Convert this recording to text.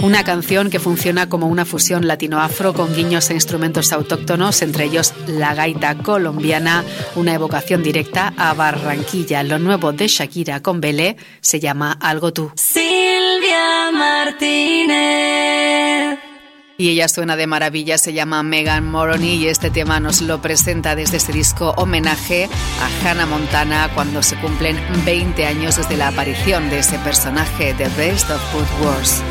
Una canción que funciona como una fusión latino-afro con guiños a instrumentos autóctonos, entre ellos la gaita colombiana, una evocación directa a Barranquilla. Lo nuevo de Shakira con Belé se llama Algo Tú. Silvia Martínez. Y ella suena de maravilla, se llama Megan Moroney y este tema nos lo presenta desde ese disco homenaje a Hannah Montana cuando se cumplen 20 años desde la aparición de ese personaje, The Best of Both Worlds.